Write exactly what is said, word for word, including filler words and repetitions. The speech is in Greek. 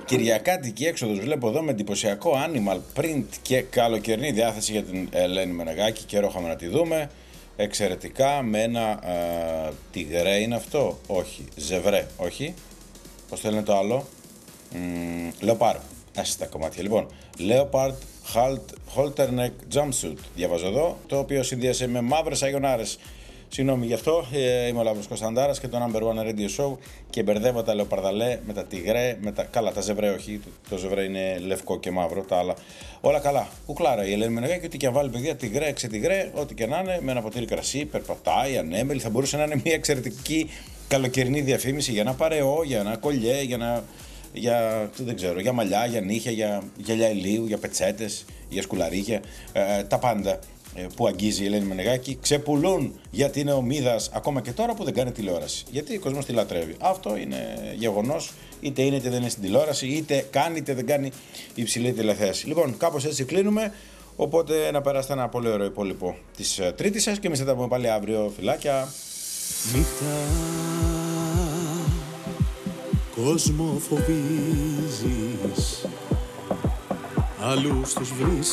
Κυριακάτικη έξοδος βλέπω εδώ με εντυπωσιακό animal print και καλοκαιρινή διάθεση για την Ελένη Μενεγάκη. Καιρό είχαμε να τη δούμε. Εξαιρετικά με ένα α, τυγρέ είναι αυτό, όχι, ζευρέ, όχι. Πώς το λένε το άλλο, λεοπάρ, άσχετα τα κομμάτια. Λοιπόν, Leopard Halterneck Jumpsuit, διαβάζω εδώ, το οποίο συνδύασε με μαύρες αγιονάρες. Συγγνώμη γι' αυτό, ε, είμαι ο Λάμπρος Κωνσταντάρας και το Number One Radio Show και μπερδεύω τα λεοπαρδαλέ με τα τυγρέ, με τα... καλά τα ζευρέ όχι, το, το ζευρέ είναι λευκό και μαύρο, τα άλλα όλα καλά. Κουκλάρα η Ελένη Μενεγάκη, ότι και αν βάλει παιδιά τυγρέ, ξετυγρέ, ό,τι και να είναι, με ένα ποτήρι κρασί, περπατάει, ανέμελη, θα μπορούσε να είναι μια εξαιρετική καλοκαιρινή διαφήμιση για ένα παρεό, για ένα κολλιέ, για ένα... για, δεν ξέρω, για μαλλιά, για νύχια, για γυαλιά ηλίου, για πετσέτες, για σκουλαρίκια, ε, τα πάντα που αγγίζει η Ελένη Μενεγάκη ξεπουλούν γιατί είναι ομίδας ακόμα και τώρα που δεν κάνει τηλεόραση. Γιατί ο κόσμος τη λατρεύει. Αυτό είναι γεγονός, είτε είναι είτε δεν είναι στην τηλεόραση, είτε κάνει είτε δεν κάνει υψηλή τηλεθέαση. Λοιπόν, κάπως έτσι κλείνουμε. Οπότε να περάσετε ένα πολύ ωραίο υπόλοιπο της Τρίτης σας και εμείς θα τα πούμε πάλι αύριο. Φιλάκια. Νύχτα, κόσμο φοβίζεις, άλλους τους βρεις